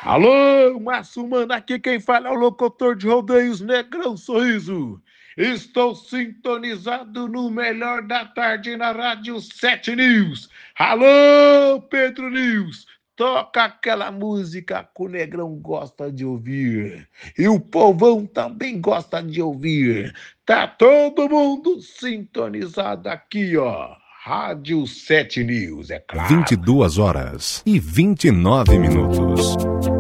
Alô, Márcio Mano, aqui quem fala é o locutor de rodeios Negrão Sorriso. Estou sintonizado no melhor da tarde na Rádio 7 News. Alô, Pedro News, toca aquela música que o Negrão gosta de ouvir. E o povão também gosta de ouvir. Tá todo mundo sintonizado aqui, ó. Rádio 7 News, é claro. 22 horas e 29 minutos.